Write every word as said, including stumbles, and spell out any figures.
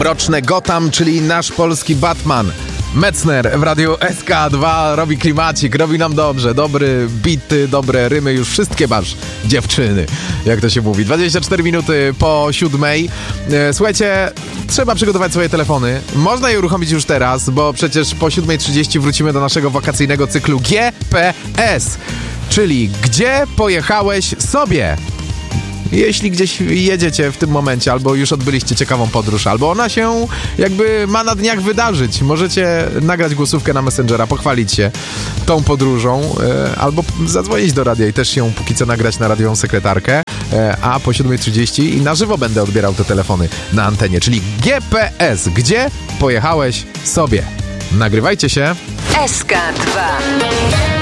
mroczne Gotham, czyli nasz polski Batman. Metzner w radiu S K dwa robi klimacik, robi nam dobrze, dobry bity, dobre rymy, już wszystkie masz, dziewczyny, jak to się mówi. dwadzieścia cztery minuty po siódmej. Słuchajcie, trzeba przygotować swoje telefony. Można je uruchomić już teraz, bo przecież po siódmej trzydzieści wrócimy do naszego wakacyjnego cyklu G P S, czyli gdzie pojechałeś sobie? Jeśli gdzieś jedziecie w tym momencie, albo już odbyliście ciekawą podróż, albo ona się jakby ma na dniach wydarzyć, możecie nagrać głosówkę na Messengera, pochwalić się tą podróżą, albo zadzwonić do radia i też ją póki co nagrać na radiową sekretarkę, a po siódmej trzydzieści i na żywo będę odbierał te telefony na antenie, czyli G P S, gdzie pojechałeś sobie? Nagrywajcie się. S K dwa.